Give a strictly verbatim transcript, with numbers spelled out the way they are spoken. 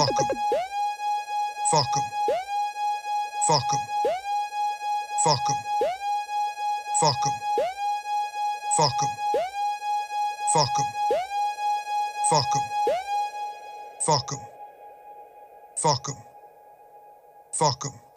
Fuck 'em. Fuck 'em. Fuck 'em. Fuck 'em. Fuck 'em. Fuck 'em. Fuck 'em. Fuck 'em. Fuck 'em. Fuck 'em. Fuck 'em.